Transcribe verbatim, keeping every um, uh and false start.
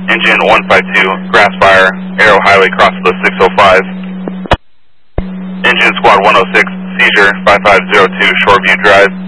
Engine one five two, grass fire, Arrow Highway, cross the six oh five. Engine Squad one oh six, seizure five five zero two, Shoreview Drive.